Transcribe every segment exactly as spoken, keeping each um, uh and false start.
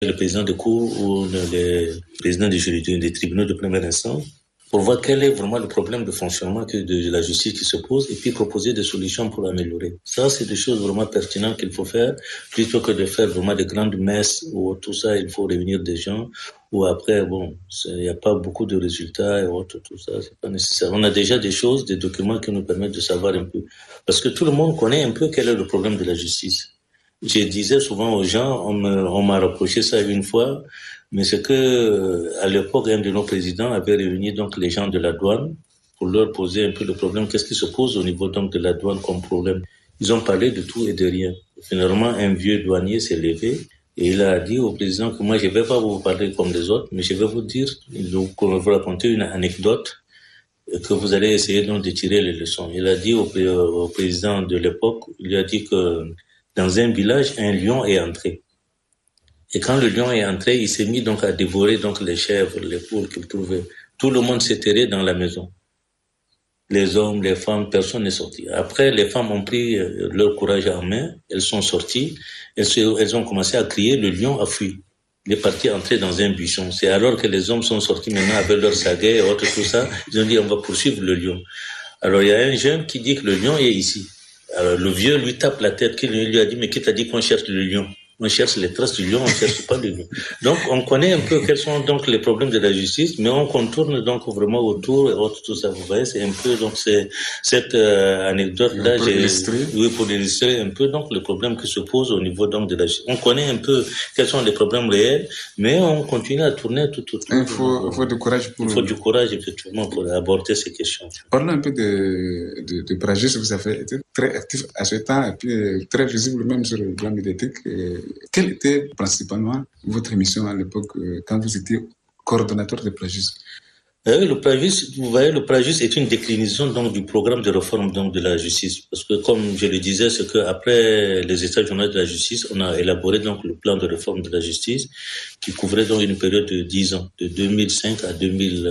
le président de cour ou le président des juridiction des tribunaux de première instance pour voir quel est vraiment le problème de fonctionnement que de la justice qui se pose et puis proposer des solutions pour l'améliorer. Ça, c'est des choses vraiment pertinentes qu'il faut faire plutôt que de faire vraiment des grandes messes où tout ça, il faut réunir des gens ou après, bon, il n'y a pas beaucoup de résultats et autres, tout ça, c'est pas nécessaire. On a déjà des choses, des documents qui nous permettent de savoir un peu. Parce que tout le monde connaît un peu quel est le problème de la justice. Je disais souvent aux gens, on, me, on m'a reproché ça une fois, mais c'est que à l'époque, un de nos présidents avait réuni donc les gens de la douane pour leur poser un peu le problème. Qu'est-ce qui se pose au niveau donc de la douane comme problème? Ils ont parlé de tout et de rien. Finalement, un vieux douanier s'est levé et il a dit au président que moi, je vais pas vous parler comme les autres, mais je vais vous dire, vous, vous raconter une anecdote que vous allez essayer donc de tirer les leçons. Il a dit au, au président de l'époque, il a dit que dans un village, un lion est entré. Et quand le lion est entré, il s'est mis donc à dévorer donc les chèvres, les poules qu'il trouvait. Tout le monde s'est terré dans la maison. Les hommes, les femmes, personne n'est sorti. Après, les femmes ont pris leur courage en main. Elles sont sorties. Elles, se, elles ont commencé à crier. Le lion a fui. Il est parti entrer dans un buisson. C'est alors que les hommes sont sortis maintenant avec leurs saguets et autres, tout ça. Ils ont dit, on va poursuivre le lion. Alors, il y a un jeune qui dit que le lion est ici. Alors, le vieux lui tape la tête, qui lui a dit, mais qui t'a dit qu'on cherche le lion? On cherche les traces du lion, on cherche pas le lion. Donc, on connaît un peu quels sont donc les problèmes de la justice, mais on contourne donc vraiment autour et autres, tout ça. Vous voyez, c'est un peu, donc, c'est, cette, euh, anecdote-là, j'ai, oui, pour illustrer un peu, donc, le problème qui se pose au niveau, donc, de la justice. On connaît un peu quels sont les problèmes réels, mais on continue à tourner tout autour. Il faut, il faut du courage pour... Il faut du courage, effectivement, pour aborder ces questions. Parlons un peu de, de, de Pragis. Vous avez été très actif à ce temps et puis très visible même sur le plan médiatique. Quelle était principalement votre mission à l'époque quand vous étiez coordonnateur de Pragis? Euh, le Pragis, vous voyez, le Pragis est une déclinaison donc du programme de réforme donc de la justice, parce que comme je le disais, c'est que après les États généraux de la justice, on a élaboré donc le plan de réforme de la justice qui couvrait donc une période de dix ans, de deux mille cinq à deux mille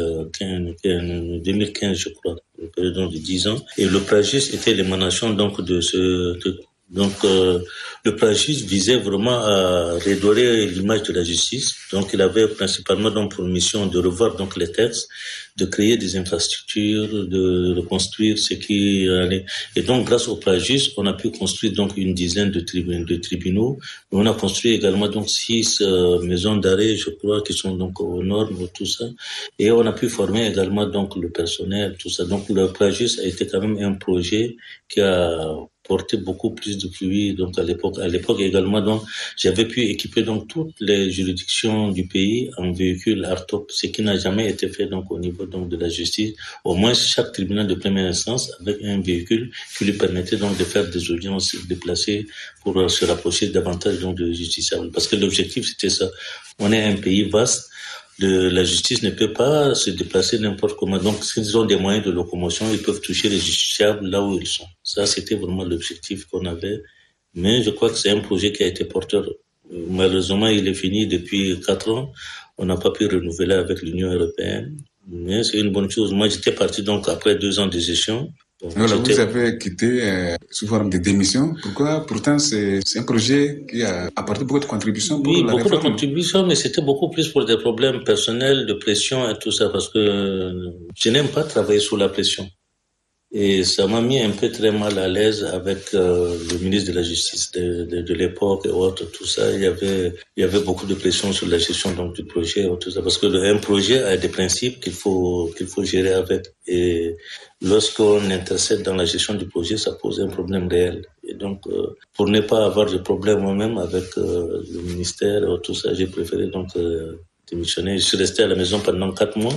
quinze, je crois, une période donc de dix ans. Et le Pragis était l'émanation donc de ce de, Donc, euh, le Pragis visait vraiment à redorer l'image de la justice. Donc, il avait principalement donc pour mission de revoir donc les textes, de créer des infrastructures, de reconstruire ce qui allait. Et donc, grâce au Pragis, on a pu construire donc une dizaine de, tribunaux, de tribunaux. On a construit également donc six euh, maisons d'arrêt, je crois, qui sont donc aux normes, tout ça. Et on a pu former également donc le personnel, tout ça. Donc, le Pragis a été quand même un projet qui a porté beaucoup plus de fruits. Donc à l'époque, à l'époque également, donc j'avais pu équiper donc toutes les juridictions du pays en véhicules hardtop, ce qui n'a jamais été fait donc au niveau donc de la justice. Au moins chaque tribunal de première instance avec un véhicule qui lui permettait donc de faire des audiences déplacées pour se rapprocher davantage donc de justiciables. Parce que l'objectif c'était ça. On est un pays vaste. De la justice ne peut pas se déplacer n'importe comment. Donc, s'ils ont des moyens de locomotion, ils peuvent toucher les justiciables là où ils sont. Ça, c'était vraiment l'objectif qu'on avait. Mais je crois que c'est un projet qui a été porteur. Malheureusement, il est fini depuis quatre ans. On n'a pas pu renouveler avec l'Union européenne. Mais c'est une bonne chose. Moi, j'étais parti donc après deux ans de gestion. Donc, voilà, vous avez quitté euh, sous forme de démission. Pourquoi? Pourtant, c'est, c'est un projet qui a apporté beaucoup de contributions pour oui, la beaucoup réforme. de contributions, mais c'était beaucoup plus pour des problèmes personnels, de pression et tout ça, parce que je n'aime pas travailler sous la pression. Et ça m'a mis un peu très mal à l'aise avec euh, le ministre de la Justice de, de, de l'époque et autres, tout ça. Il y avait, il y avait beaucoup de pression sur la gestion donc du projet et tout ça, parce que le, un projet a des principes qu'il faut qu'il faut gérer avec. Et lorsqu'on intercède dans la gestion du projet, ça pose un problème réel. Et donc, euh, pour ne pas avoir de problème moi-même avec euh, le ministère et tout ça, j'ai préféré donc euh, démissionner. Je suis resté à la maison pendant quatre mois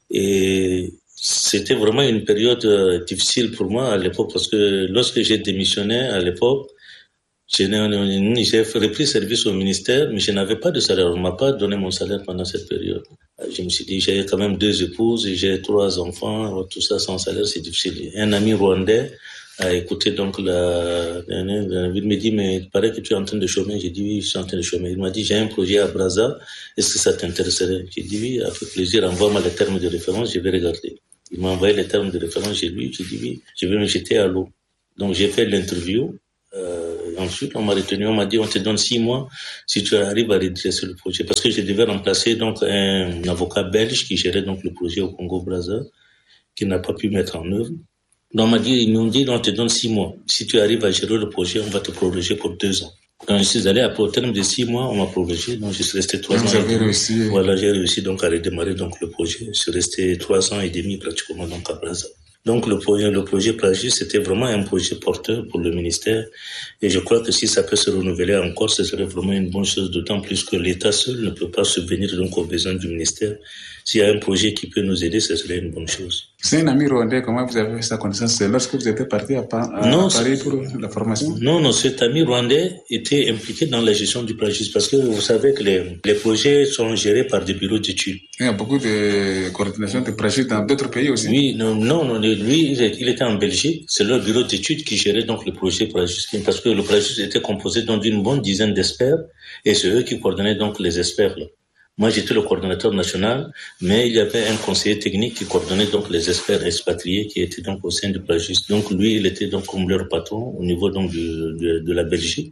et c'était vraiment une période euh, difficile pour moi à l'époque parce que lorsque j'ai démissionné à l'époque, j'ai, j'ai repris service au ministère, mais je n'avais pas de salaire. On ne m'a pas donné mon salaire pendant cette période. Je me suis dit, j'ai quand même deux épouses et j'ai trois enfants, tout ça sans salaire, c'est difficile. Un ami rwandais a écouté donc la, il me dit, mais il paraît que tu es en train de chômer. J'ai dit, oui, je suis en train de chômer. Il m'a dit, j'ai un projet à Brazza, est-ce que ça t'intéresserait? J'ai dit, oui, avec plaisir, envoie-moi les termes de référence, je vais regarder. Il m'a envoyé les termes de référence, j'ai lu, j'ai dit, oui, je vais me jeter à l'eau. Donc j'ai fait l'interview, euh, ensuite, on m'a retenu, on m'a dit, on te donne six mois si tu arrives à redresser le projet. Parce que je devais remplacer donc un avocat belge qui gérait donc le projet au Congo-Brazza, qui n'a pas pu mettre en œuvre. Donc, on m'a dit, ils m'ont dit, on te donne six mois. Si tu arrives à gérer le projet, on va te prolonger pour deux ans. Quand je suis allé, après, au terme de six mois, on m'a prolongé. Donc, je suis resté trois ans. Vous avez réussi. Voilà, j'ai réussi donc à redémarrer donc le projet. Je suis resté trois ans et demi pratiquement donc à Brazza. Donc, le projet, le projet Plagis, c'était vraiment un projet porteur pour le ministère. Et je crois que si ça peut se renouveler encore, ce serait vraiment une bonne chose, d'autant plus que l'État seul ne peut pas subvenir donc aux besoins du ministère. S'il y a un projet qui peut nous aider, ce serait une bonne chose. C'est un ami rwandais, comment vous avez fait sa connaissance? C'est lorsque vous étiez parti à, à, non, à Paris pour la formation? Non, non, cet ami rwandais était impliqué dans la gestion du Plagis parce que vous savez que les, les projets sont gérés par des bureaux d'études. Il y a beaucoup de coordination de Plagis dans d'autres pays aussi. Oui, non, non, non lui, il était en Belgique. C'est leur bureau d'études qui gérait donc le projet Plagis parce que le Plagis était composé donc d'une bonne dizaine d'experts et c'est eux qui coordonnaient donc les experts là. Moi, j'étais le coordonnateur national, mais il y avait un conseiller technique qui coordonnait donc les experts expatriés qui étaient donc au sein du Plagis. Donc, lui, il était donc comme leur patron au niveau donc du, de, de la Belgique.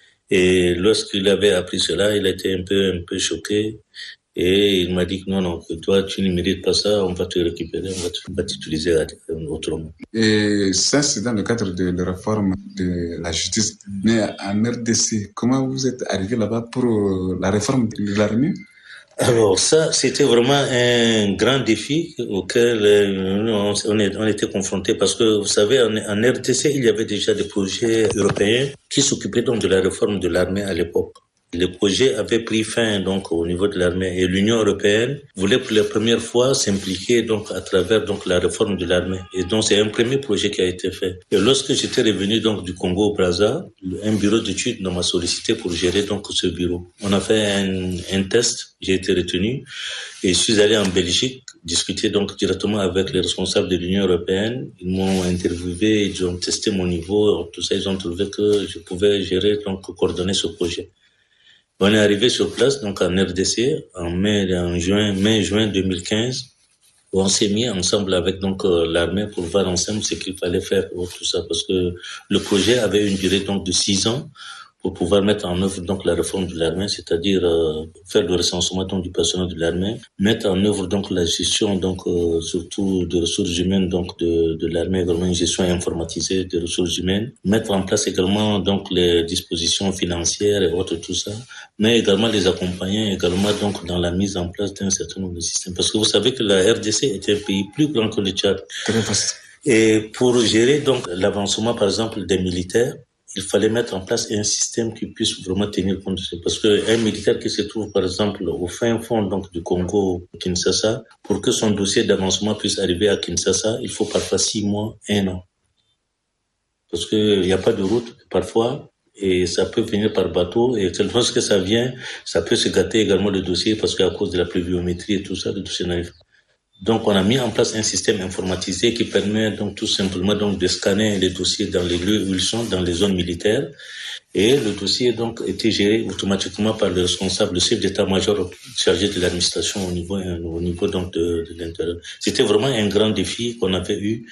Et lorsqu'il avait appris cela, il était un peu, un peu choqué. Et il m'a dit que non, non, que toi, tu ne mérites pas ça, on va te récupérer, on va t'utiliser autrement. Et ça, c'est dans le cadre de la réforme de la justice. Mais en R D C, comment vous êtes arrivé là-bas pour la réforme de l'armée? Alors ça, c'était vraiment un grand défi auquel on, on était confrontés parce que, vous savez, en, en R D C, il y avait déjà des projets européens qui s'occupaient donc de la réforme de l'armée à l'époque. Le projet avait pris fin donc au niveau de l'armée et l'Union européenne voulait pour la première fois s'impliquer donc à travers donc la réforme de l'armée. Et donc c'est un premier projet qui a été fait. Et lorsque j'étais revenu donc du Congo au Brazza, un bureau d'études m'a sollicité pour gérer donc ce bureau. On a fait un, un test, j'ai été retenu et je suis allé en Belgique discuter donc directement avec les responsables de l'Union européenne. Ils m'ont interviewé, ils ont testé mon niveau, tout ça, ils ont trouvé que je pouvais gérer donc coordonner ce projet. On est arrivé sur place, donc en R D C, en mai, en juin, mai, juin deux mille quinze, où on s'est mis ensemble avec donc euh, l'armée pour voir ensemble ce qu'il fallait faire pour tout ça, parce que le projet avait une durée donc de six ans pour pouvoir mettre en œuvre donc la réforme de l'armée, c'est-à-dire euh, faire le recensement donc du personnel de l'armée, mettre en œuvre donc la gestion donc euh, surtout de ressources humaines donc de de l'armée, également une gestion informatisée des ressources humaines, mettre en place également donc les dispositions financières et autres tout ça, mais également les accompagner également donc dans la mise en place d'un certain nombre de systèmes, parce que vous savez que la R D C est un pays plus grand que le Tchad. Très vaste. Et pour gérer donc l'avancement par exemple des militaires, il fallait mettre en place un système qui puisse vraiment tenir compte de ça. Parce qu'un militaire qui se trouve, par exemple, au fin fond donc, du Congo, Kinshasa, pour que son dossier d'avancement puisse arriver à Kinshasa, il faut parfois six mois, un an. Parce qu'il n'y a pas de route, parfois, et ça peut venir par bateau, et lorsque ça vient, ça peut se gâter également le dossier, parce qu'à cause de la pluviométrie et tout ça, le dossier n'arrive pas. Donc, on a mis en place un système informatisé qui permet donc tout simplement donc de scanner les dossiers dans les lieux où ils sont, dans les zones militaires. Et le dossier donc était géré automatiquement par le responsable, le chef d'état-major chargé de l'administration au niveau, au niveau donc de, de l'intérieur. C'était vraiment un grand défi qu'on avait eu.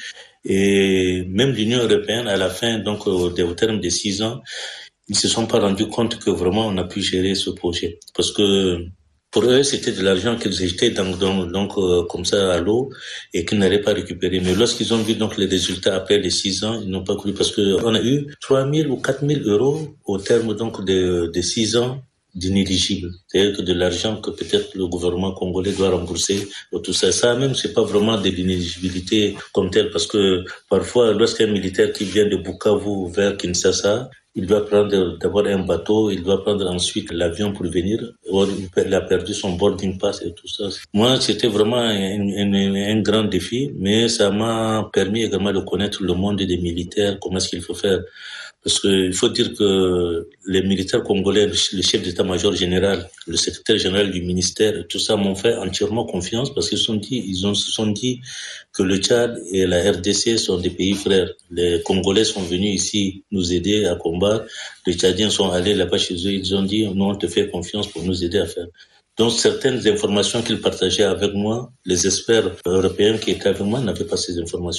Et même l'Union européenne, à la fin, donc au, au terme de six ans, ils se sont pas rendus compte que vraiment on a pu gérer ce projet. Parce que pour eux, c'était de l'argent qu'ils jetaient donc, donc, donc euh, comme ça à l'eau et qu'ils n'allaient pas récupérer. Mais lorsqu'ils ont vu donc les résultats après les six ans, ils n'ont pas cru parce que on a eu trois mille ou quatre mille euros au terme donc de, de six ans d'inéligible. C'est-à-dire que de l'argent que peut-être le gouvernement congolais doit rembourser ou tout ça. Ça même, c'est pas vraiment de l'inéligibilité comme telle parce que parfois, lorsqu'un militaire qui vient de Bukavu vers Kinshasa, il doit prendre d'abord un bateau, il doit prendre ensuite l'avion pour venir. Or, il a perdu son boarding pass et tout ça. Moi, c'était vraiment un, un, un grand défi, mais ça m'a permis également de connaître le monde des militaires, comment est-ce qu'il faut faire. Parce que il faut dire que les militaires congolais, le chef d'état-major général, le secrétaire général du ministère, tout ça m'ont fait entièrement confiance parce qu'ils sont dit, ils ont, se sont dit que le Tchad et la R D C sont des pays frères. Les Congolais sont venus ici nous aider à combattre. Les Tchadiens sont allés là-bas chez eux. Ils ont dit, nous, on te fait confiance pour nous aider à faire. Donc, certaines informations qu'ils partageaient avec moi, les experts européens qui étaient avec moi n'avaient pas ces informations.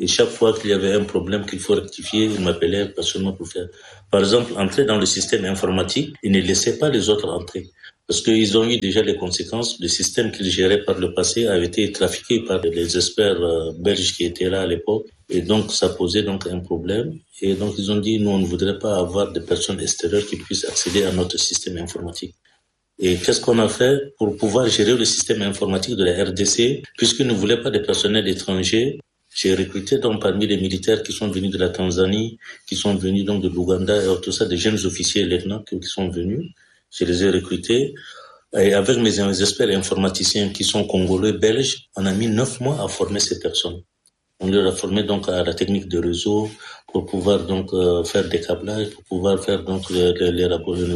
Et chaque fois qu'il y avait un problème qu'il faut rectifier, ils m'appelaient personnellement pour faire. Par exemple, entrer dans le système informatique, ils ne laissaient pas les autres entrer. Parce qu'ils ont eu déjà les conséquences. Le système qu'ils géraient par le passé avait été trafiqué par les experts euh, belges qui étaient là à l'époque. Et donc, ça posait donc un problème. Et donc, ils ont dit, nous, on ne voudrait pas avoir des personnes extérieures qui puissent accéder à notre système informatique. Et qu'est-ce qu'on a fait pour pouvoir gérer le système informatique de la R D C, puisqu'ils ne voulaient pas de personnel étranger? J'ai recruté donc parmi les militaires qui sont venus de la Tanzanie, qui sont venus donc de l'Ouganda et tout ça, des jeunes officiers et lieutenants qui sont venus. Je les ai recrutés. Et avec mes experts informaticiens qui sont congolais, belges, on a mis neuf mois à former ces personnes. On leur a formé donc à la technique de réseau pour pouvoir donc euh, faire des câblages, pour pouvoir faire donc les, les, les,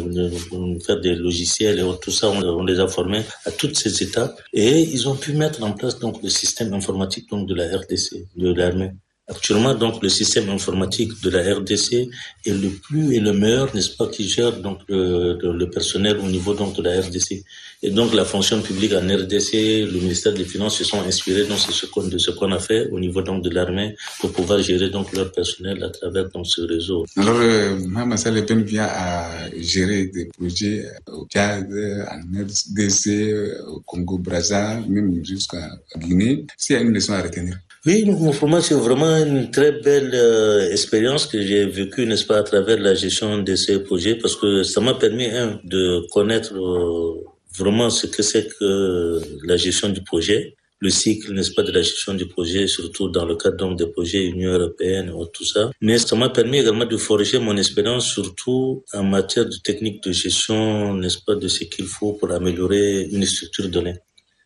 les faire des logiciels et tout ça. On, on les a formés à toutes ces étapes et ils ont pu mettre en place donc le système informatique donc de la R D C, de l'armée. Actuellement, donc, le système informatique de la R D C est le plus et le meilleur, n'est-ce pas, qui gère donc le, le, le personnel au niveau donc de la R D C. Et donc, la fonction publique en R D C, le ministère des Finances se sont inspirés donc de ce qu'on, de ce qu'on a fait au niveau donc de l'armée pour pouvoir gérer donc leur personnel à travers donc ce réseau. Alors, euh, Mme Saleh Ben vient à gérer des projets au Tchad, en R D C, au Congo-Brazza, même jusqu'à Guinée. S'il y a une leçon à retenir. Oui, pour moi, c'est vraiment une très belle euh, expérience que j'ai vécue, n'est-ce pas, à travers la gestion de ces projets, parce que ça m'a permis, hein, de connaître euh, vraiment ce que c'est que la gestion du projet, le cycle, n'est-ce pas, de la gestion du projet, surtout dans le cadre donc des projets Union européenne et tout ça. Mais ça m'a permis également de forger mon expérience, surtout en matière de technique de gestion, n'est-ce pas, de ce qu'il faut pour améliorer une structure donnée.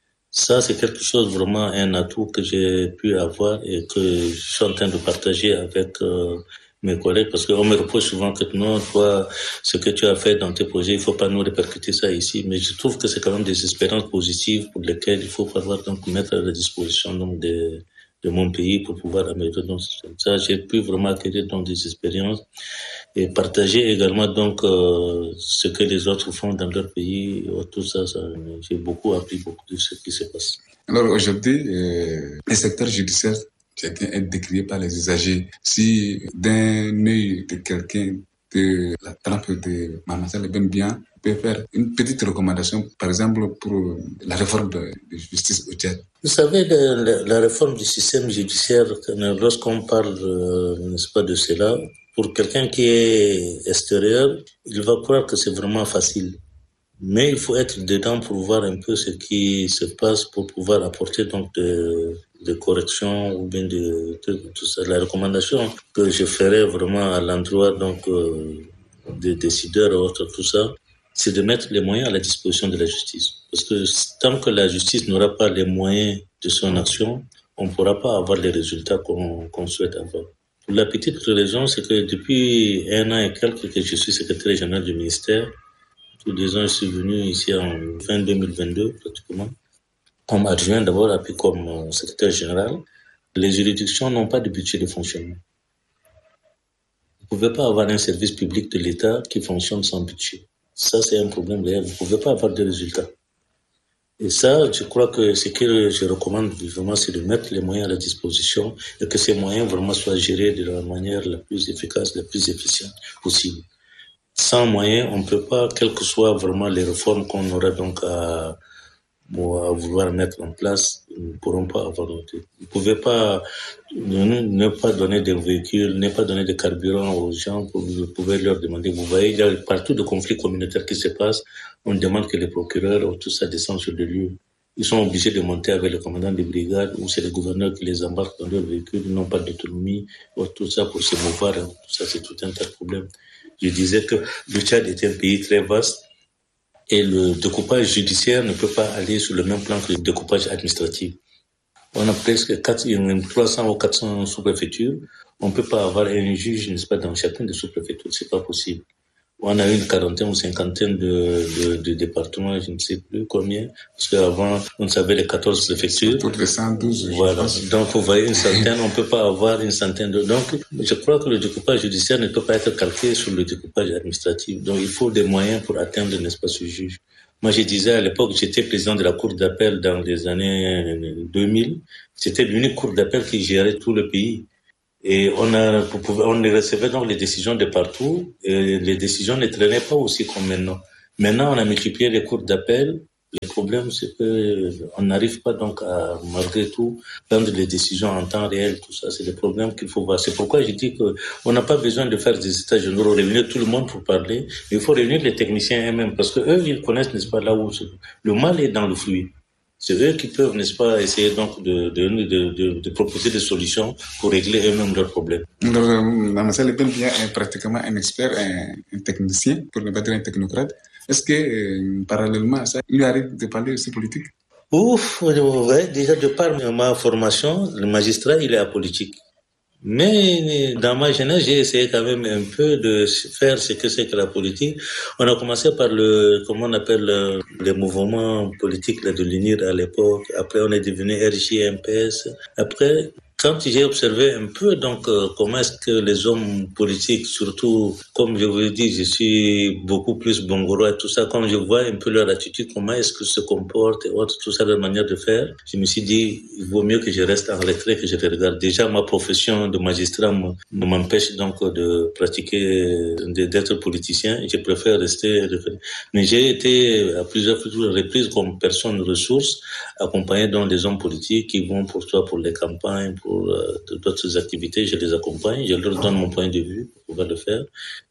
Ça, c'est quelque chose vraiment un atout que j'ai pu avoir et que je suis en train de partager avec euh, mes collègues parce qu'on me reproche souvent que non, toi, ce que tu as fait dans tes projets, il faut pas nous répercuter ça ici. Mais je trouve que c'est quand même des expériences positives pour lesquelles il faut pouvoir donc mettre à la disposition donc de, de mon pays pour pouvoir améliorer. Donc ça, j'ai pu vraiment acquérir donc des expériences et partager également donc euh, ce que les autres font dans leur pays. Tout ça, ça, j'ai beaucoup appris beaucoup de ce qui se passe. Alors aujourd'hui, euh, le secteur judiciaire est décrié par les usagers. Si d'un œil de quelqu'un de la trempe de Mme Saleh Ben bien peut faire une petite recommandation, par exemple pour la réforme de, de justice au Tchad. Vous savez, la, la, la réforme du système judiciaire, lorsqu'on parle, euh, n'est-ce pas, de cela, pour quelqu'un qui est extérieur, il va croire que c'est vraiment facile. Mais il faut être dedans pour voir un peu ce qui se passe pour pouvoir apporter donc de, de corrections ou bien de, de, de tout ça. La recommandation que je ferais vraiment à l'endroit donc euh, des décideurs et autres, tout ça, c'est de mettre les moyens à la disposition de la justice. Parce que tant que la justice n'aura pas les moyens de son action, on ne pourra pas avoir les résultats qu'on, qu'on souhaite avoir. Pour la petite raison, c'est que depuis un an et quelques que je suis secrétaire général du ministère, tous les ans, je suis venu ici en fin deux mille vingt-deux, pratiquement, comme adjoint d'abord, et puis comme secrétaire général. Les juridictions n'ont pas de budget de fonctionnement. Vous ne pouvez pas avoir un service public de l'État qui fonctionne sans budget. Ça, c'est un problème réel. Vous ne pouvez pas avoir de résultats. Et ça, je crois que ce que je recommande vraiment, c'est de mettre les moyens à la disposition et que ces moyens vraiment soient gérés de la manière la plus efficace, la plus efficiente possible. Sans moyens, on ne peut pas, quelles que soient vraiment les réformes qu'on aura donc à, à vouloir mettre en place, nous ne pourrons pas avoir. Vous ne pouvez pas ne, ne pas donner des véhicules, ne pas donner de carburant aux gens, vous pouvez leur demander. Vous voyez, il y a partout de conflits communautaires qui se passent. On demande que les procureurs ou tout ça descendent sur le lieu. Ils sont obligés de monter avec le commandant des brigades ou c'est les gouverneurs qui les embarquent dans leurs véhicules, ils n'ont pas d'autonomie, ou tout ça pour se mouvoir. Tout ça, c'est tout un tas de problèmes. Je disais que le Tchad est un pays très vaste et le découpage judiciaire ne peut pas aller sur le même plan que le découpage administratif. On a presque trois cents ou quatre cents sous-préfectures. On ne peut pas avoir un juge, n'est-ce pas, dans chacune des sous-préfectures. C'est pas possible. On a une quarantaine ou cinquantaine de, de, de départements, je ne sais plus combien, parce qu'avant, on savait les quatorze préfectures. Toutes les cent douze. Voilà. Donc, vous voyez, une centaine, on ne peut pas avoir une centaine de... Donc, je crois que le découpage judiciaire ne peut pas être calqué sur le découpage administratif. Donc, il faut des moyens pour atteindre, n'est-ce pas, ce juge. Moi, je disais à l'époque, j'étais président de la cour d'appel dans les années deux mille. C'était l'unique cour d'appel qui gérait tout le pays. Et on a, on recevait donc les décisions de partout, et les décisions ne traînaient pas aussi comme maintenant. Maintenant, on a multiplié les cours d'appel. Le problème, c'est que on n'arrive pas donc à, malgré tout, prendre les décisions en temps réel. Tout ça, c'est des problèmes qu'il faut voir. C'est pourquoi je dis que on n'a pas besoin de faire des états généraux, réunir tout le monde pour parler. Il faut réunir les techniciens eux-mêmes, parce que eux, ils connaissent, n'est-ce pas, là où le mal est dans le fruit. C'est eux qui peuvent, n'est-ce pas, essayer donc de, de, de, de, de proposer des solutions pour régler eux-mêmes leurs problèmes. Mamassah Le Pen est pratiquement un expert, un, un technicien, pour ne pas dire un technocrate. Est-ce que, euh, parallèlement à ça, il lui arrive de parler aussi politique? Ouf, ouais, déjà de par ma formation, le magistrat, il est apolitique. Mais dans ma jeunesse, j'ai essayé quand même un peu de faire ce que c'est que la politique. On a commencé par le, comment on appelle, le, les mouvements politiques là, de l'U N I R à l'époque. Après, on est devenu R J, M P S. Après, quand j'ai observé un peu donc euh, comment est-ce que les hommes politiques, surtout comme je vous l'ai dit, je suis beaucoup plus bongorois et tout ça, quand je vois un peu leur attitude, comment est-ce qu'ils se comportent et autres, tout ça, leur manière de faire, je me suis dit, il vaut mieux que je reste en retrait, que je les regarde. Déjà, ma profession de magistrat m'empêche donc de pratiquer, d'être politicien, et je préfère rester. Mais j'ai été à plusieurs reprises comme personne ressource, accompagné donc des hommes politiques qui vont pour toi pour les campagnes, pour pour euh, d'autres activités, je les accompagne, je leur donne mon point de vue pour pouvoir le faire,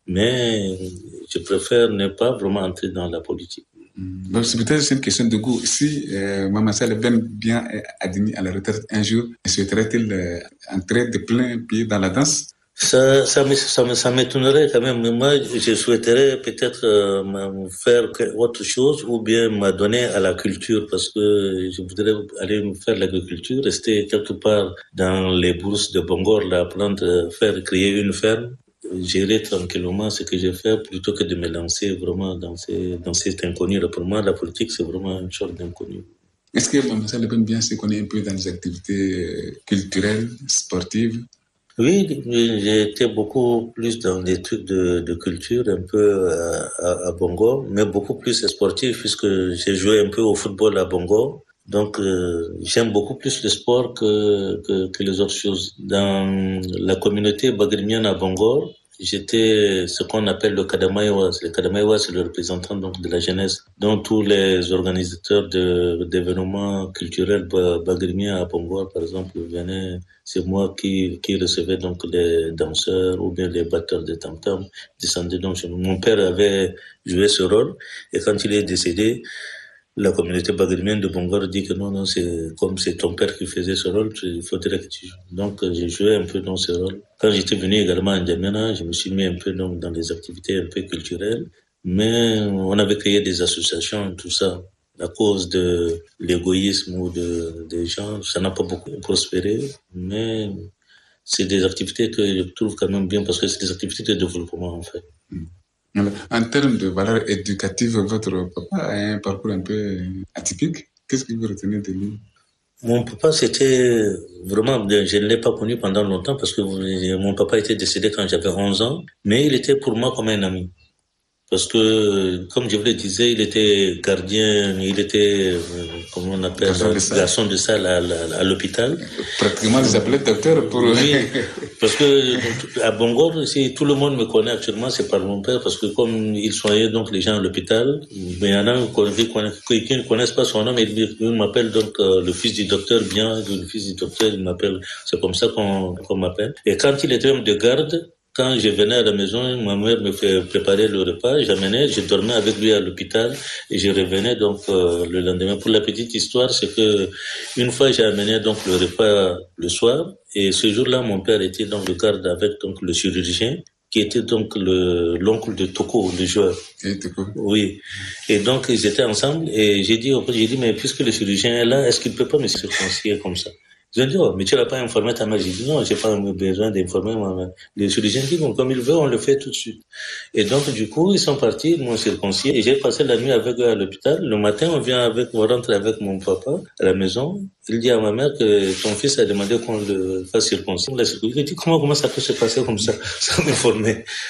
mais je préfère ne pas vraiment entrer dans la politique. Donc, c'est peut-être une question de goût. Si euh, Mamassah Le Pen bien admis à la retraite un jour, souhaiterait-il euh, entrer de plein pied dans la danse? Ça, ça, ça, ça m'étonnerait quand même. Moi, je souhaiterais peut-être euh, faire autre chose ou bien m'adonner à la culture parce que je voudrais aller faire l'agriculture, rester quelque part dans les bourses de Bongor, là, prendre, faire créer une ferme, gérer tranquillement ce que je fais plutôt que de me lancer vraiment dans ces, dans cet inconnu. Pour moi, la politique, c'est vraiment une sorte d'inconnu. Est-ce que Mamassah Le Pen bien se connaît un peu dans les activités culturelles, sportives? Oui, j'ai été beaucoup plus dans des trucs de, de culture, un peu à, à, à Bongo, mais beaucoup plus sportif puisque j'ai joué un peu au football à Bongo. Donc, euh, j'aime beaucoup plus le sport que, que, que les autres choses. Dans la communauté bagrimienne à Bongo, j'étais ce qu'on appelle le Kadamaïwa. Le Kadamaïwa, c'est le représentant donc de la jeunesse. Donc, tous les organisateurs de, d'événements culturels bagrimiens à Bongo, par exemple, venaient. C'est moi qui, qui recevais donc les danseurs ou bien les batteurs de tam-tam, descendaient donc chez nous. Mon père avait joué ce rôle et quand il est décédé, la communauté bagrimienne de Bongor dit que non, non, c'est comme c'est ton père qui faisait ce rôle, il faudrait que tu joues. Donc, j'ai joué un peu dans ce rôle. Quand j'étais venu également à N'Djamena, je me suis mis un peu donc dans des activités un peu culturelles, mais on avait créé des associations, tout ça. À cause de l'égoïsme ou de, des gens, ça n'a pas beaucoup prospéré, mais c'est des activités que je trouve quand même bien parce que c'est des activités de développement en fait. Alors, en termes de valeurs éducatives, votre papa a un parcours un peu atypique. Qu'est-ce que vous retenez de lui? Mon papa, c'était vraiment, je ne l'ai pas connu pendant longtemps parce que mon papa était décédé quand j'avais onze ans, mais il était pour moi comme un ami. Parce que, comme je vous le disais, il était gardien, il était, comment on appelle, garçon de salle, garçon de salle à, à, à l'hôpital. Pratiquement, ils appelaient docteur pour... Oui, parce que à Bongor, si tout le monde me connaît actuellement, c'est par mon père, parce que comme il soignait donc les gens à l'hôpital, mais il y en a qui ne connaissent pas son nom, et il m'appelle donc euh, le fils du docteur, bien, le fils du docteur, il m'appelle, c'est comme ça qu'on, qu'on m'appelle. Et quand il était homme de garde, quand je venais à la maison, ma mère me fait préparer le repas, j'amenais, je dormais avec lui à l'hôpital et je revenais donc euh, le lendemain. Pour la petite histoire, c'est que une fois j'ai amené donc le repas le soir et ce jour-là, mon père était dans le garde avec donc le chirurgien qui était donc le l'oncle de Toko, le joueur. Et Toko. Oui. Et donc ils étaient ensemble et j'ai dit j'ai dit mais puisque le chirurgien est là, est-ce qu'il peut pas me circoncire comme ça? Je dis, oh, mais tu n'as pas informé ta mère. J'ai dit, non, j'ai pas besoin d'informer ma mère. Les chirurgiens disent, bon, comme il veut, on le fait tout de suite. Et donc, du coup, ils sont partis, ils m'ont circoncis, et j'ai passé la nuit avec eux à l'hôpital. Le matin, on vient avec, on rentre avec mon papa à la maison. Il dit à ma mère que ton fils a demandé qu'on le fasse circoncire. La circoncision. Il dit, comment, comment ça peut se passer comme ça, sans m'informer?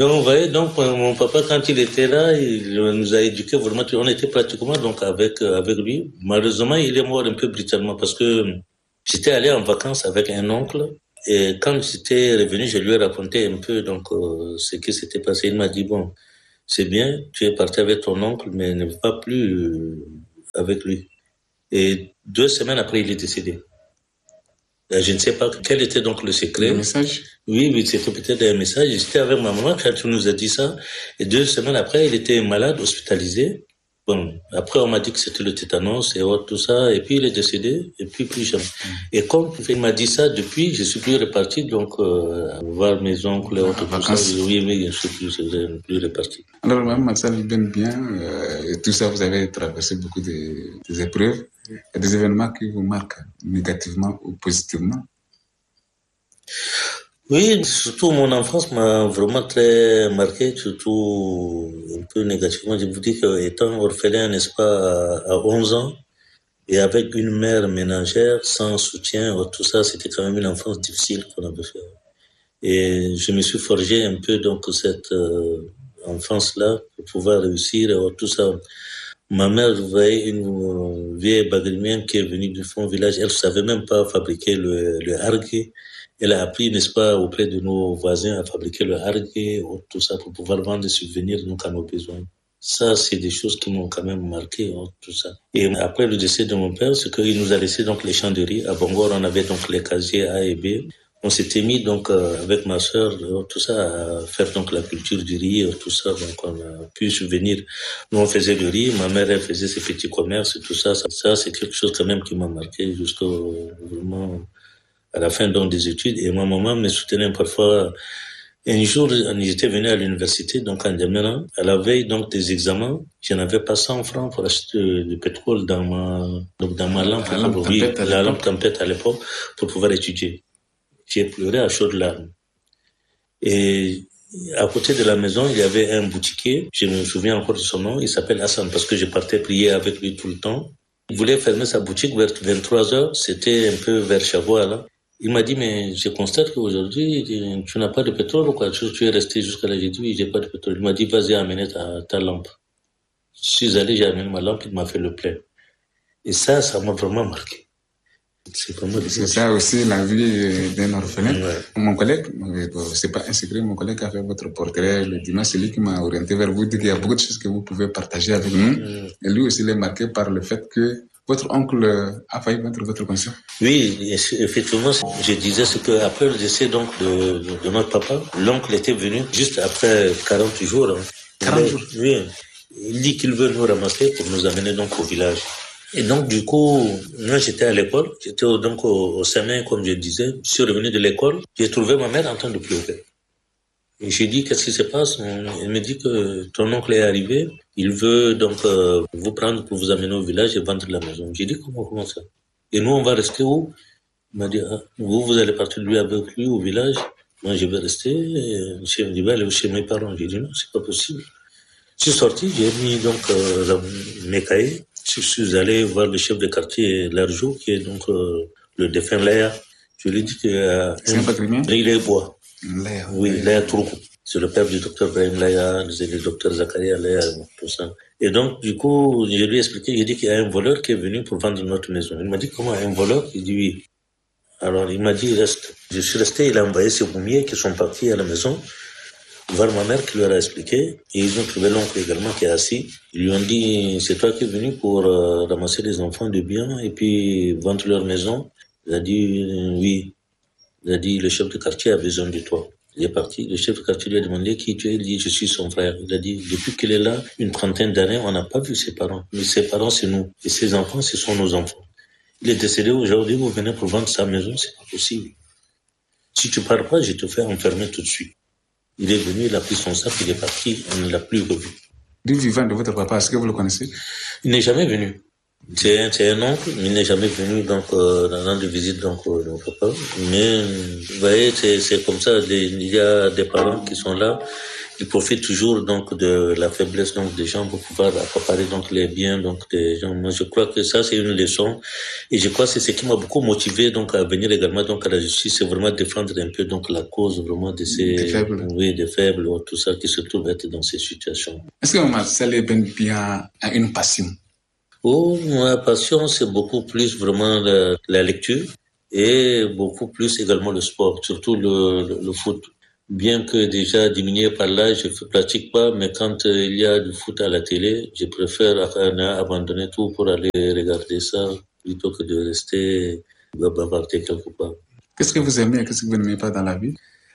Donc, vous voyez, donc, mon papa, quand il était là, il nous a éduqués vraiment, on était pratiquement, donc, avec, avec lui. Malheureusement, il est mort un peu brutalement parce que j'étais allé en vacances avec un oncle. Et quand j'étais revenu, je lui ai raconté un peu, donc, euh, ce qui s'était passé. Il m'a dit, bon, c'est bien, tu es parti avec ton oncle, mais ne va plus euh, avec lui. Et deux semaines après, il est décédé. Je ne sais pas quel était donc le secret. Le message? Oui, oui, c'était peut-être un message. J'étais avec ma maman quand tu nous a dit ça. Et deux semaines après, il était malade, hospitalisé. Bon, après, on m'a dit que c'était le tétanos et autres, tout ça. Et puis, il est décédé. Et puis, plus jamais. Mm. Et comme il m'a dit ça, depuis, je suis plus reparti, donc, euh, voir mes oncles et autres, tout ça. Oui, oui, je suis plus, plus reparti. Alors, Mme Matsal Ben bien, euh, tout ça, vous avez traversé beaucoup de, des épreuves. Il y a des événements qui vous marquent négativement ou positivement? Oui, surtout mon enfance m'a vraiment très marqué, surtout un peu négativement. Je vous dis qu'étant orphelin, n'est-ce pas, à onze ans, et avec une mère ménagère, sans soutien, tout ça, c'était quand même une enfance difficile qu'on avait fait. Et je me suis forgé un peu donc cette euh, enfance-là pour pouvoir réussir, et tout ça. Ma mère voyait une vieille bagrimienne qui est venue du fond village. Elle ne savait même pas fabriquer le, le hargué. Elle a appris, n'est-ce pas, auprès de nos voisins à fabriquer le hargué, tout ça, pour pouvoir vendre des souvenirs donc, à nos besoins. Ça, c'est des choses qui m'ont quand même marqué, tout ça. Et après le décès de mon père, c'est qu'il nous a laissé donc les champs de riz. À Bangor, on avait donc les casiers A et B. On s'était mis donc euh, avec ma sœur, tout ça, à faire donc la culture du riz, tout ça. Donc on a pu subvenir. Nous on faisait le riz, ma mère elle faisait ses petits commerces, tout ça. Ça, ça c'est quelque chose quand même qui m'a marqué jusqu'au vraiment à la fin donc des études. Et ma maman me soutenait parfois. Un jour, on était venu à l'université, donc en Djamena, à la veille donc des examens, je n'avais pas cent francs pour acheter du pétrole dans ma donc dans ma lampe, la lampe oui, tempête à la lampe tempête à l'époque pour pouvoir étudier. J'ai pleuré à chaudes larmes. Et à côté de la maison, il y avait un boutiquier, je me souviens encore de son nom, il s'appelle Hassan parce que je partais prier avec lui tout le temps. Il voulait fermer sa boutique vers vingt-trois heures, c'était un peu vers Chavois là. Il m'a dit, mais je constate qu'aujourd'hui, tu n'as pas de pétrole ou quoi? Tu es resté jusqu'à là. J'ai dit, oui, j'ai pas de pétrole. Il m'a dit, vas-y, amène ta, ta lampe. Je suis allé, j'ai amené ma lampe, il m'a fait le plein. Et ça, ça m'a vraiment marqué. C'est, c'est ça aussi la vie d'un orphelin. Ouais. Mon collègue, c'est pas un secret, mon collègue a fait votre portrait le dimanche, c'est lui qui m'a orienté vers vous, dit qu'il y a beaucoup de choses que vous pouvez partager avec nous. Mm. Et lui aussi, il est marqué par le fait que votre oncle a failli mettre votre conscience. Oui, effectivement, je disais ce que après le décès donc de, de, de notre papa, l'oncle était venu juste après quarante jours. Hein. quarante jours. Oui. Il dit qu'il veut nous ramasser pour nous amener donc au village. Et donc, du coup, moi, j'étais à l'école. J'étais donc au, au Samin, comme je disais. Je suis revenu de l'école. J'ai trouvé ma mère en train de pleurer. Et j'ai dit, qu'est-ce qui se passe? Elle me dit que ton oncle est arrivé. Il veut donc euh, vous prendre pour vous amener au village et vendre la maison. J'ai dit, comment, comment ça? Et nous, on va rester où? Il m'a dit, ah, vous, vous allez partir lui avec lui au village. Moi, je vais rester. Je me dit, va aller chez mes parents. J'ai dit, non, c'est pas possible. Je suis sorti, j'ai mis donc euh, mes cahiers. Je suis allé voir le chef de quartier Larjou, qui est donc euh, le défunt Léa. Je lui ai dit que euh, c'est un patrimoine. Il est bois. Léa. Oui, Léa Tourkou. C'est le père du docteur Brahim Léa, c'est le docteur Zakaria Léa, tout ça. Et donc, du coup, je lui ai expliqué, j'ai dit qu'il y a un voleur qui est venu pour vendre notre maison. Il m'a dit, comment, un voleur? Il dit oui. Alors, il m'a dit, il reste. Je suis resté, il a envoyé ses boumiers qui sont partis à la maison voir ma mère qui leur a expliqué. Et ils ont trouvé l'oncle également qui est assis. Ils lui ont dit, c'est toi qui es venu pour euh, ramasser les enfants de bien et puis vendre leur maison. Il a dit, euh, oui. Il a dit, le chef de quartier a besoin de toi. Il est parti. Le chef de quartier lui a demandé qui tu es. Il dit, je suis son frère. Il a dit, depuis qu'il est là, une trentaine d'années, on n'a pas vu ses parents. Mais ses parents, c'est nous. Et ses enfants, ce sont nos enfants. Il est décédé aujourd'hui, vous venez pour vendre sa maison, c'est pas possible. Si tu pars pas, je te fais enfermer tout de suite. Il est venu, il a pris son sac, il est parti, on ne l'a plus revu. Du vivant de votre papa, est-ce que vous le connaissez? Il n'est jamais venu. C'est un, c'est un oncle, il n'est jamais venu donc euh, dans de visite donc euh, mon papa. Mais vous voyez, c'est, c'est comme ça. Des, il y a des parents qui sont là, ils profitent toujours donc de la faiblesse donc des gens pour pouvoir accaparer donc les biens donc des gens. Moi, je crois que ça c'est une leçon, et je crois que c'est ce qui m'a beaucoup motivé donc à venir également donc à la justice, c'est vraiment défendre un peu donc la cause vraiment de ces des faibles, oui, des faibles, tout ça qui se trouvent être dans ces situations. Est-ce que Marcel Ben Bien a une passion? Oh, ma passion, c'est beaucoup plus vraiment la, la lecture et beaucoup plus également le sport, surtout le, le, le foot. Bien que déjà diminué par l'âge, je ne pratique pas, mais quand euh, il y a du foot à la télé, je préfère abandonner tout pour aller regarder ça plutôt que de rester bavarder quelque part. Qu'est-ce que vous aimez et qu'est-ce que vous n'aimez pas dans la vie?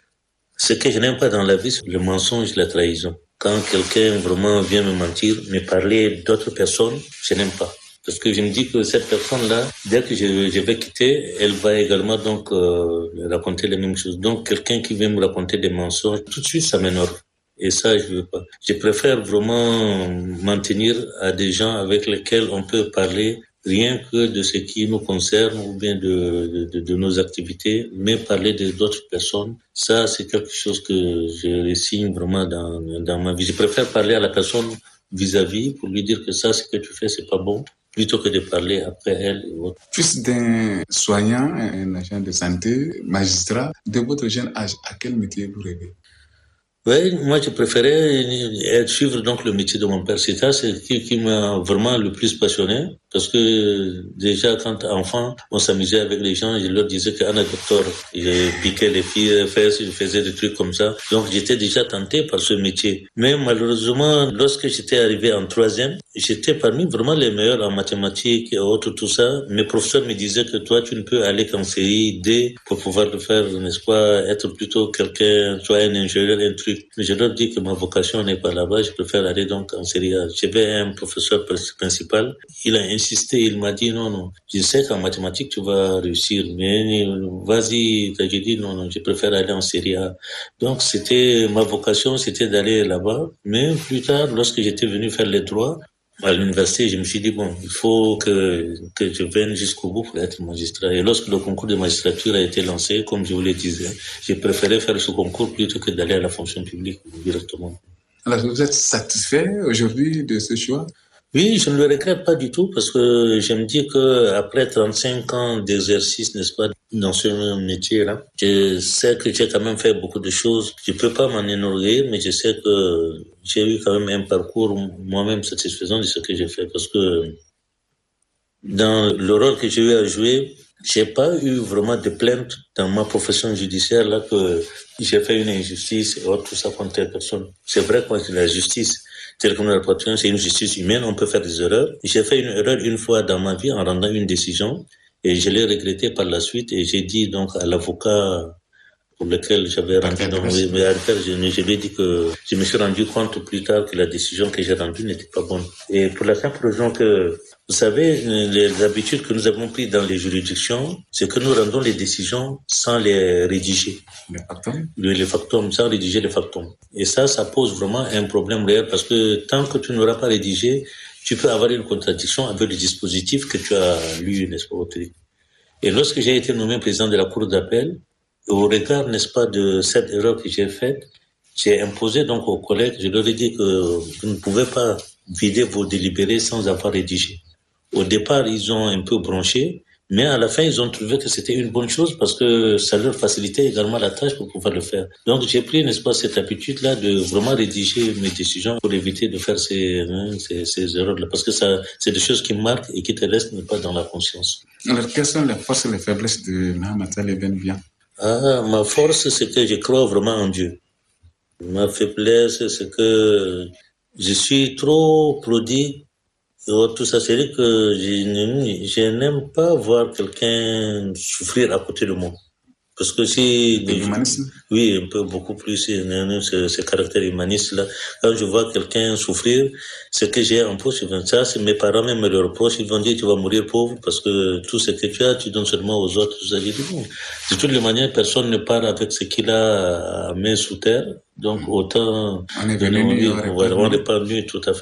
Ce que je n'aime pas dans la vie, c'est le mensonge et la trahison. Quand quelqu'un vraiment vient me mentir, me parler d'autres personnes, je n'aime pas. Parce que je me dis que cette personne-là, dès que je, je vais quitter, elle va également donc euh, raconter les mêmes choses. Donc quelqu'un qui vient me raconter des mensonges, tout de suite ça m'énerve. Et ça, je veux pas. Je préfère vraiment m'en tenir à des gens avec lesquels on peut parler rien que de ce qui nous concerne ou bien de, de, de nos activités, mais parler de d'autres personnes, ça c'est quelque chose que je signe vraiment dans, dans ma vie. Je préfère parler à la personne vis-à-vis pour lui dire que ça, ce que tu fais, c'est pas bon, plutôt que de parler après elle et autres. Fils d'un soignant, un agent de santé, magistrat, de votre jeune âge, à quel métier vous rêvez? Oui, moi je préférais suivre donc le métier de mon père. C'est ça, c'est ce qui, qui m'a vraiment le plus passionné. Parce que déjà quand enfant, on s'amusait avec les gens, je leur disais qu'Anna docteur, je piquais les filles, je faisais des trucs comme ça. Donc j'étais déjà tenté par ce métier. Mais malheureusement, lorsque j'étais arrivé en troisième, j'étais parmi vraiment les meilleurs en mathématiques et autres, tout ça. Mes professeurs me disaient que toi, tu ne peux aller qu'en série D pour pouvoir le faire, n'est-ce pas, être plutôt quelqu'un, soit un ingénieur, un truc. Mais je leur dis que ma vocation n'est pas là-bas, je préfère aller donc en série A. J'avais un professeur principal, il a insisté, il m'a dit non, non, je sais qu'en mathématiques tu vas réussir, mais vas-y, j'ai dit non, non, je préfère aller en série A. Donc c'était, ma vocation c'était d'aller là-bas, mais plus tard, lorsque j'étais venu faire les droits, à l'université, je me suis dit, bon, il faut que, que je vienne jusqu'au bout pour être magistrat. Et lorsque le concours de magistrature a été lancé, comme je vous le disais, j'ai préféré faire ce concours plutôt que d'aller à la fonction publique directement. Alors, vous êtes satisfait aujourd'hui de ce choix? Oui, je ne le regrette pas du tout parce que je me dis que après trente-cinq ans d'exercice, n'est-ce pas, dans ce métier-là, je sais que j'ai quand même fait beaucoup de choses. Je peux pas m'en enorgueillir, mais je sais que j'ai eu quand même un parcours moi-même satisfaisant de ce que j'ai fait parce que dans le rôle que j'ai eu à jouer, j'ai pas eu vraiment de plainte dans ma profession judiciaire là que j'ai fait une injustice et autre, tout ça contre telle personne. C'est vrai que la justice, telle que nous la pratiquons, c'est une justice humaine, on peut faire des erreurs. J'ai fait une erreur une fois dans ma vie en rendant une décision et je l'ai regretté par la suite et j'ai dit donc à l'avocat pour lequel j'avais rendu donc, mais je, je lui ai dit que je me suis rendu compte plus tard que la décision que j'ai rendue n'était pas bonne. Et pour la simple raison que, vous savez, les habitudes que nous avons prises dans les juridictions, c'est que nous rendons les décisions sans les rédiger. Les factums? Les factums, sans rédiger les factums. Et ça, ça pose vraiment un problème réel parce que tant que tu n'auras pas rédigé, tu peux avoir une contradiction avec le dispositif que tu as lu, n'est-ce pas, au truc. Et lorsque j'ai été nommé président de la Cour d'appel, au regard, n'est-ce pas, de cette erreur que j'ai faite, j'ai imposé donc aux collègues, je leur ai dit que vous ne pouvez pas vider vos délibérés sans avoir rédigé. Au départ, ils ont un peu bronché, mais à la fin, ils ont trouvé que c'était une bonne chose parce que ça leur facilitait également la tâche pour pouvoir le faire. Donc, j'ai pris, n'est-ce pas, cette habitude-là de vraiment rédiger mes décisions pour éviter de faire ces, hein, ces, ces erreurs-là. Parce que ça, c'est des choses qui marquent et qui te restent, n'est pas, dans la conscience. Alors, quelles sont les forces et les faiblesses de Mohamed Ali Ben Bien? Ah, ma force, c'est que je crois vraiment en Dieu. Ma faiblesse, c'est que je suis trop prodigue. Tout ça, c'est dire que je, je n'aime pas voir quelqu'un souffrir à côté de moi. Parce que si... L'humanisme? Oui, un peu beaucoup plus, ce, ce caractère humaniste-là. Quand je vois quelqu'un souffrir, ce que j'ai en poche, ça, c'est mes parents même me le reprochent. Ils vont dire, tu vas mourir pauvre parce que tout ce que tu as, tu donnes seulement aux autres. J'ai dit, bon, de toutes les manières, personne ne part avec ce qu'il a à main sous terre. Donc, autant... On est venu, on n'est pas venu, tout à fait.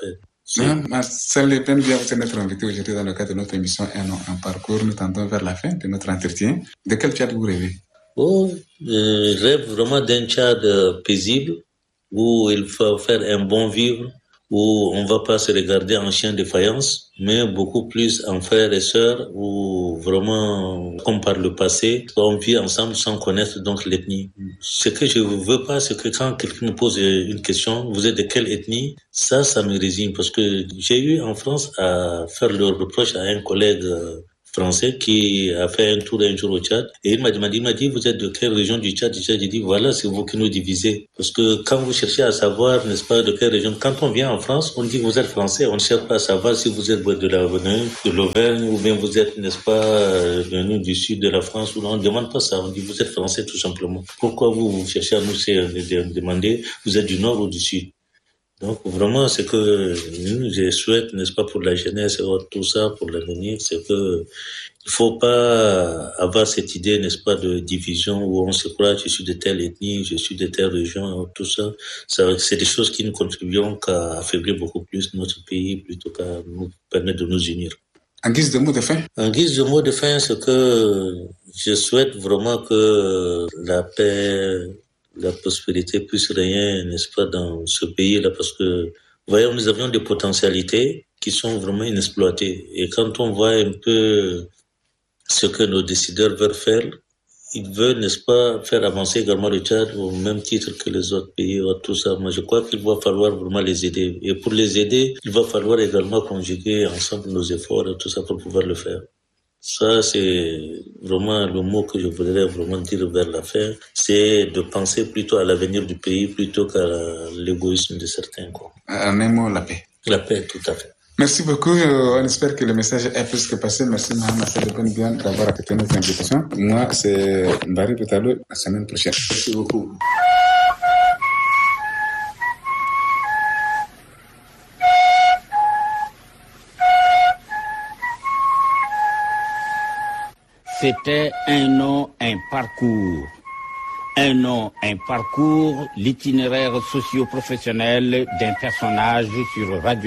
Marcel Pen vient de notre invité aujourd'hui dans le cadre de notre émission Un an, un parcours. Nous tendons vers la fin de notre entretien. De quel Tchad vous rêvez? Oh, je rêve vraiment d'un Tchad paisible où il faut faire un bon vivre, où on ne va pas se regarder en chien de faïence, mais beaucoup plus en frères et sœurs, où vraiment, comme par le passé, on vit ensemble sans connaître donc l'ethnie. Ce que je ne veux pas, c'est que quand quelqu'un me pose une question, vous êtes de quelle ethnie? Ça, ça me résigne, parce que j'ai eu en France à faire le reproche à un collègue français qui a fait un tour un jour au Tchad et il m'a demandé, il m'a dit, vous êtes de quelle région du Tchad? J'ai dit, voilà, c'est vous qui nous divisez. Parce que quand vous cherchez à savoir, n'est-ce pas, de quelle région, quand on vient en France, on dit que vous êtes français, on ne cherche pas à savoir si vous êtes de la de l'Auvergne ou bien vous êtes, n'est-ce pas, venu du sud de la France ou non, on ne demande pas ça, on dit vous êtes français tout simplement. Pourquoi vous, vous cherchez à nous demander, vous êtes du nord ou du sud? Donc vraiment, c'est que je souhaite, n'est-ce pas, pour la jeunesse et tout ça, pour l'avenir, c'est que il faut pas avoir cette idée, n'est-ce pas, de division où on se croit, je suis de telle ethnie, je suis de telle région, tout ça. ça c'est des choses qui ne contribuent qu'à affaiblir beaucoup plus notre pays plutôt qu'à nous permettre de nous unir. En guise de mot de fin? En guise de mot de fin, c'est que je souhaite vraiment que la paix, la prospérité puisse régner, n'est-ce pas, dans ce pays-là, parce que, voyons, nous avions des potentialités qui sont vraiment inexploitées. Et quand on voit un peu ce que nos décideurs veulent faire, ils veulent, n'est-ce pas, faire avancer également le Tchad au même titre que les autres pays, tout ça. Moi, je crois qu'il va falloir vraiment les aider. Et pour les aider, il va falloir également conjuguer ensemble nos efforts et tout ça pour pouvoir le faire. Ça, c'est vraiment le mot que je voudrais vraiment dire vers la fin. C'est de penser plutôt à l'avenir du pays plutôt qu'à l'égoïsme de certains, quoi. En un mot, la paix. La paix, tout à fait. Merci beaucoup. On espère que le message est plus que passé. Merci, Mme Marcel Pen d'avoir accepté notre invitation. Moi, c'est Mbari Petalo. La semaine prochaine. Merci beaucoup. C'était Un nom, un parcours. Un nom, un parcours, l'itinéraire socio-professionnel d'un personnage sur Radio